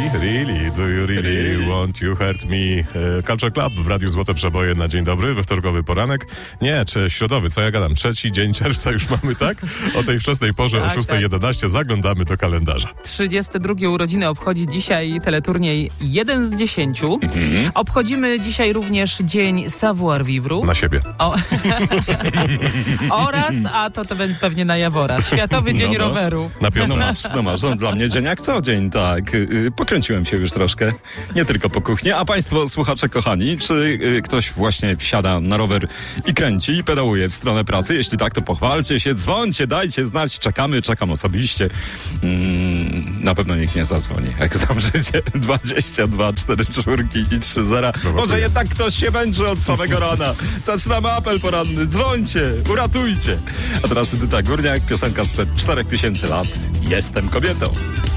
really, do you really want you hurt me? Culture Club w Radiu Złote Przeboje na dzień dobry, we wtorkowy poranek. Nie, czy środowy, co ja gadam? 3 dzień czerwca już mamy, tak? O tej wczesnej porze, o 6:11 zaglądamy do kalendarza. 32 urodziny obchodzi dzisiaj teleturniej 1 z 10. Obchodzimy dzisiaj również dzień savoir-vivre. Na siebie. Oraz, a to pewnie na Jawora, Światowy Dzień Roweru. Na piątkę. No masz, dla mnie dzień jak co dzień, tak. Pokręciłem się już troszkę, nie tylko po kuchni. A państwo, słuchacze kochani, czy ktoś właśnie wsiada na rower i kręci i pedałuje w stronę pracy? Jeśli tak, to pochwalcie się, dzwońcie, dajcie znać, czekam osobiście. Na pewno nikt nie zadzwoni, jak znam życie. 22 4 czwórki i 3 0. Może jednak ktoś się męczy od samego rana. Zaczynamy apel poranny, dzwońcie, uratujcie. A teraz Edyta Górniak, piosenka sprzed 4000 lat. Jestem kobietą.